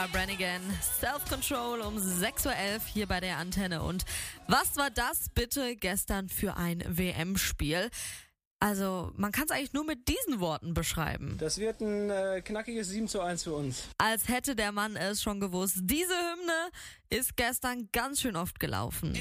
Brannigan, Self-Control um 6.11 Uhr hier bei der Antenne. Und was war das bitte gestern für ein WM-Spiel? Also, man kann es eigentlich nur mit diesen Worten beschreiben. Das wird ein knackiges 7:1 für uns. Als hätte der Mann es schon gewusst. Diese Hymne ist gestern ganz schön oft gelaufen.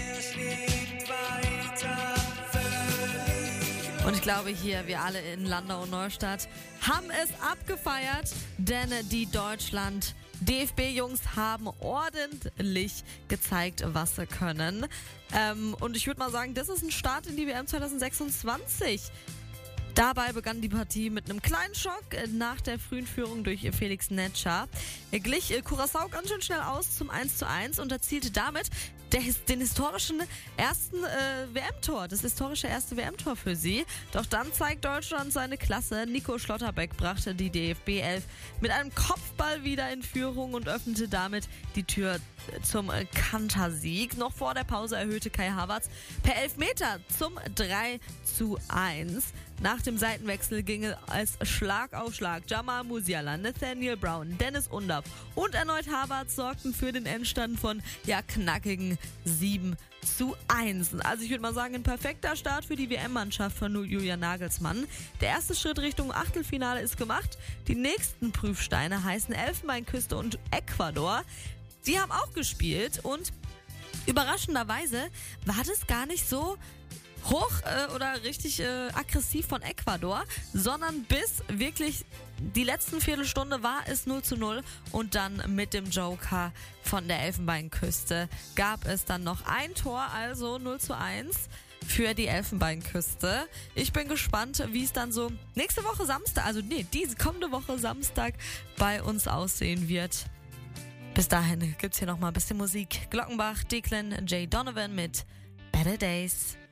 Und ich glaube hier, wir alle in Landau und Neustadt haben es abgefeiert, denn die Deutschland-DFB-Jungs haben ordentlich gezeigt, was sie können. Und ich würde mal sagen, das ist ein Start in die WM 2026. Dabei begann die Partie mit einem kleinen Schock nach der frühen Führung durch Felix Netscher. Er glich Curaçao ganz schön schnell aus zum 1:1 und erzielte damit den historischen ersten WM-Tor, das historische erste WM-Tor für sie. Doch dann zeigt Deutschland seine Klasse. Nico Schlotterbeck brachte die DFB 11 mit einem Kopfball wieder in Führung und öffnete damit die Tür zum Kantersieg. Noch vor der Pause erhöhte Kai Havertz per Elfmeter zum 3:1. Nach dem Seitenwechsel ging es Schlag auf Schlag. Jamal Musiala, Nathaniel Brown, Dennis Undaff und erneut Havertz sorgten für den Endstand von knackigen 7:1. Also ich würde mal sagen, ein perfekter Start für die WM-Mannschaft von Julian Nagelsmann. Der erste Schritt Richtung Achtelfinale ist gemacht. Die nächsten Prüfsteine heißen Elfenbeinküste und Ecuador. Die haben auch gespielt und überraschenderweise war das gar nicht so hoch oder richtig aggressiv von Ecuador, sondern bis wirklich die letzten Viertelstunde war es 0:0 und dann mit dem Joker von der Elfenbeinküste gab es dann noch ein Tor, also 0:1 für die Elfenbeinküste. Ich bin gespannt, wie es dann so nächste Woche Samstag, diese kommende Woche Samstag bei uns aussehen wird. Bis dahin gibt's hier noch mal ein bisschen Musik. Glockenbach, Declan, Jay Donovan mit Better Days.